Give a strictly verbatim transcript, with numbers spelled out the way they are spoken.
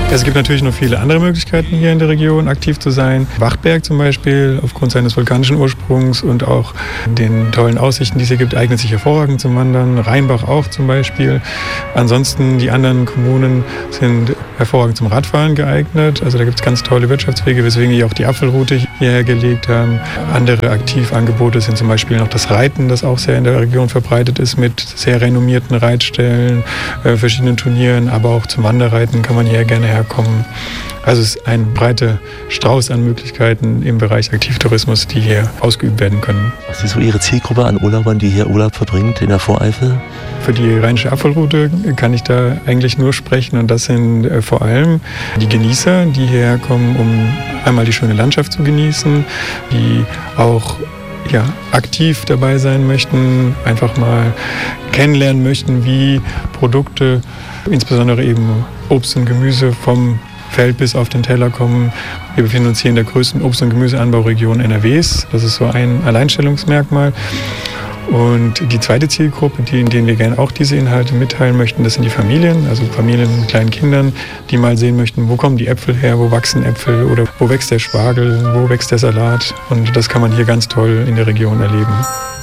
Es gibt natürlich noch viele andere Möglichkeiten, hier in der Region aktiv zu sein. Wachtberg zum Beispiel, aufgrund seines vulkanischen Ursprungs und auch den tollen Aussichten, die es hier gibt, eignet sich hervorragend zum Wandern. Rheinbach auch zum Beispiel. Ansonsten die anderen Kommunen sind hervorragend zum Radfahren geeignet. Also da gibt es ganz tolle Wirtschaftswege, weswegen wir auch die Apfelroute hierher gelegt haben. Andere Aktivangebote sind zum Beispiel noch das Reiten, das auch sehr in der Region verbreitet ist, mit sehr renommierten Reitstellen, äh, verschiedenen Turnieren, aber auch zum Wanderreiten kann man hier gerne herkommen. Also es ist ein breiter Strauß an Möglichkeiten im Bereich Aktivtourismus, die hier ausgeübt werden können. Was ist so Ihre Zielgruppe an Urlaubern, die hier Urlaub verbringt in der Voreifel? Für die Rheinische Apfelroute kann ich da eigentlich nur sprechen und das sind äh, vor allem die Genießer, die hierher kommen, um einmal die schöne Landschaft zu genießen, die auch ja, aktiv dabei sein möchten, einfach mal kennenlernen möchten, wie Produkte, insbesondere eben Obst und Gemüse vom Feld bis auf den Teller kommen. Wir befinden uns hier in der größten Obst- und Gemüseanbauregion N R Ws. Das ist so ein Alleinstellungsmerkmal. Und die zweite Zielgruppe, die, in denen wir gerne auch diese Inhalte mitteilen möchten, das sind die Familien, also Familien mit kleinen Kindern, die mal sehen möchten, wo kommen die Äpfel her, wo wachsen Äpfel oder wo wächst der Spargel, wo wächst der Salat. Und das kann man hier ganz toll in der Region erleben.